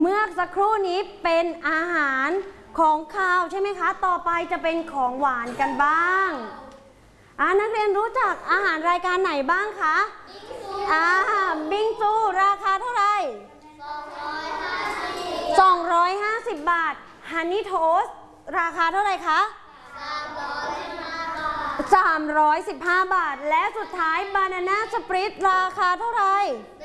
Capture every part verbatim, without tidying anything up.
เมื่อสักครู่นี้เป็นอาหารของข้าวใช่ไหมคะต่อไปจะเป็นของหวานกันบ้างอ่านักเรียนรู้จักอาหารรายการไหนบ้างคะอ่าบิงซูราคาเท่าไหร่สองร้อยห้าสิบบาทฮันนี่โทสราคาเท่าไหร่คะสามร้อยสิบห้าบาทและสุดท้ายบานาน่าสปริตราคาเท่าไหร่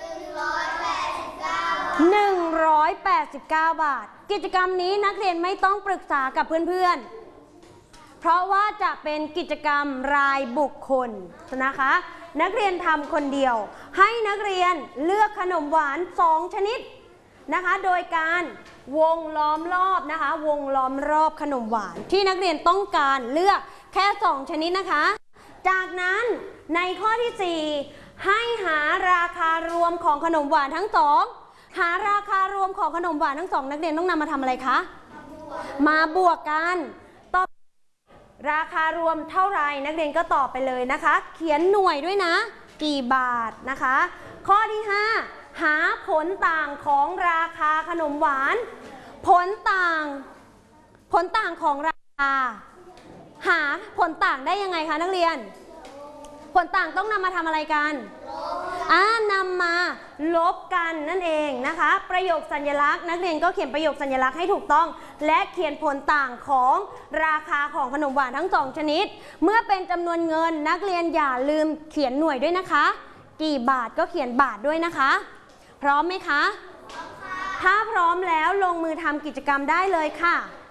หนึ่งร้อยแปดสิบเก้าบาทกิจกรรมนี้นักเรียนไม่ต้องปรึกษากับเพื่อนๆเพราะว่าจะเป็นกิจกรรมรายบุคคลนะคะนักเรียนทำคนเดียวให้นักเรียนเลือกขนมหวานสองชนิดนะคะโดยการวงล้อมรอบนะคะวงล้อมรอบขนมหวานที่นักเรียนต้องการเลือกแค่สองชนิดนะคะจากนั้นในข้อที่สี่ให้หาราคารวมของขนมหวานทั้งสองหาราคารวมของขนมหวานทั้งสองนักเรียนต้องนำมาทำอะไรคะมาบวกกันตอบราคารวมเท่าไรนักเรียนก็ตอบไปเลยนะคะเขียนหน่วยด้วยนะกี่บาทนะคะข้อที่ห้าหาผลต่างของราคาขนมหวานผลต่างผลต่างของราคาหาผลต่างได้ยังไงคะนักเรียนผลต่างต้องนำมาทำอะไรกันอ่านำมาลบกันนั่นเองนะคะประโยคสัญลักษณ์นักเรียนก็เขียนประโยคสัญลักษณ์ให้ถูกต้องและเขียนผลต่างของราคาของขนมหวานทั้งสองชนิดเมื่อเป็นจำนวนเงินนักเรียนอย่าลืมเขียนหน่วยด้วยนะคะกี่บาทก็เขียนบาทด้วยนะคะพร้อมไหมคะถ้าพร้อมแล้วลงมือทำกิจกรรมได้เลยค่ะ